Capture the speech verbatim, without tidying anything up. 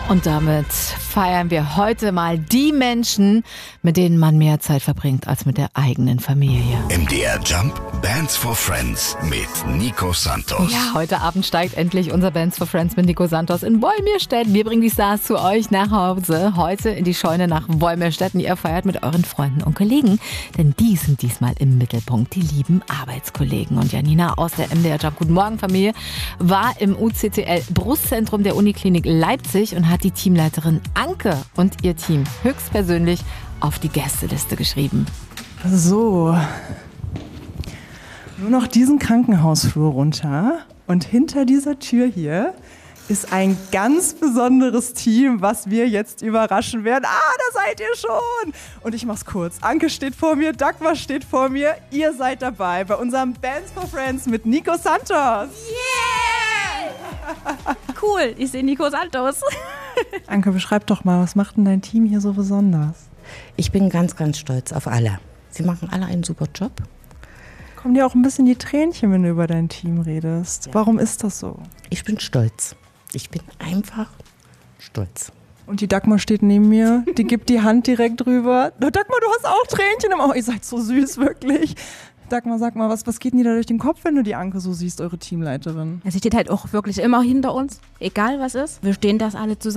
Und damit feiern wir heute mal die Menschen, mit denen man mehr Zeit verbringt als mit der eigenen Familie. M D R Jump Bands for Friends mit Nico Santos. Ja, heute Abend steigt endlich unser Bands for Friends mit Nico Santos in Wolmirstedt. Wir bringen die Stars zu euch nach Hause, heute in die Scheune nach Wolmirstedt. Und ihr feiert mit euren Freunden und Kollegen, denn die sind diesmal im Mittelpunkt, die lieben Arbeitskollegen. Und Janina aus der M D R Jump Guten Morgen Familie war im U C T L Brustzentrum der Uniklinik Leipzig und hat die Teamleiterin Anke und ihr Team höchstpersönlich auf die Gästeliste geschrieben. So, nur noch diesen Krankenhausflur runter und hinter dieser Tür hier ist ein ganz besonderes Team, was wir jetzt überraschen werden. Ah, da seid ihr schon! Und ich mach's kurz. Anke steht vor mir, Dagmar steht vor mir. Ihr seid dabei bei unserem Bands for Friends mit Nico Santos. Yeah! Cool, ich sehe Nico Santos. Anke, beschreib doch mal, was macht denn dein Team hier so besonders? Ich bin ganz, ganz stolz auf alle. Sie machen alle einen super Job. Kommen dir auch ein bisschen die Tränchen, wenn du über dein Team redest. Ja. Warum ist das so? Ich bin stolz. Ich bin einfach stolz. Und die Dagmar steht neben mir, die gibt die Hand direkt drüber. Dagmar, du hast auch Tränchen im Auge. Ihr seid so süß, wirklich. Dagmar, sag mal, was, was geht denn dir da durch den Kopf, wenn du die Anke so siehst, eure Teamleiterin? Sie steht halt auch wirklich immer hinter uns, egal was ist. Wir stehen das alle zusammen.